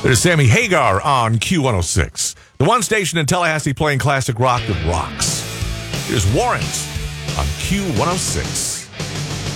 There's Sammy Hagar on Q106. The one station in Tallahassee playing classic rock that rocks. Here's Warrant on Q106.